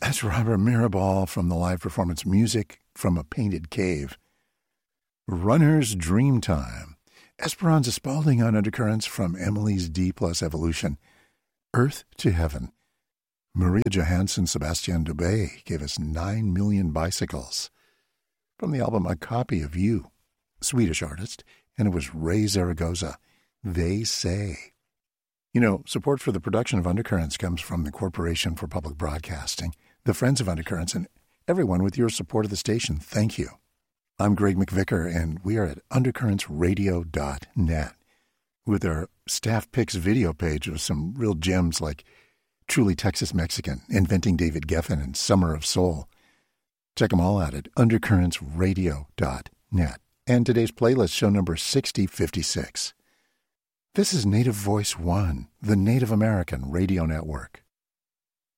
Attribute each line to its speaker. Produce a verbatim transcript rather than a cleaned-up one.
Speaker 1: That's Robert Mirabal from the live performance Music from a Painted Cave. Runner's Dreamtime. Esperanza Spalding on Undercurrents from Emily's D plus Evolution. Earth to Heaven. Maria Johansson Sebastian Dubé gave us Nine Million Bicycles. From the album A Copy of You. Swedish artist, and it was Ray Zaragoza. They Say. You know, support for the production of Undercurrents comes from the Corporation for Public Broadcasting, the Friends of Undercurrents, and everyone with your support of the station. Thank you. I'm Greg McVicker, and we are at undercurrents radio dot net with our staff picks video page of some real gems like Truly Texas Mexican, Inventing David Geffen, and Summer of Soul. Check them all out at undercurrents radio dot net. And today's playlist, show number sixty fifty-six. This is Native Voice One, the Native American Radio Network.